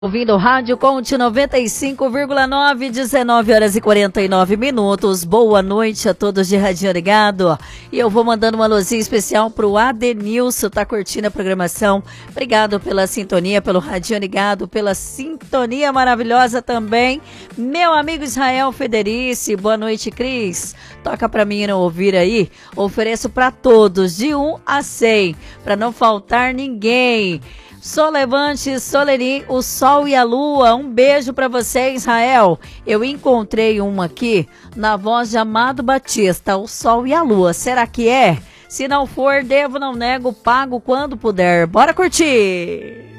Ouvindo o Rádio Conte 95,9, 19 horas e 49 minutos. Boa noite a todos de Radinho Ligado. E eu vou mandando uma luzinha especial pro Adenilson, tá curtindo a programação. Obrigado pela sintonia, pelo Radinho Ligado, pela sintonia maravilhosa também. Meu amigo Israel Federici, boa noite, Cris. Toca pra mim não ouvir aí. Ofereço pra todos, de 1 a 100, pra não faltar ninguém. Solevante, Solerim, o Sol e a Lua, um beijo pra você, Israel. Eu encontrei uma aqui na voz de Amado Batista, o Sol e a Lua. Será que é? Se não for, devo, não nego, pago quando puder. Bora curtir!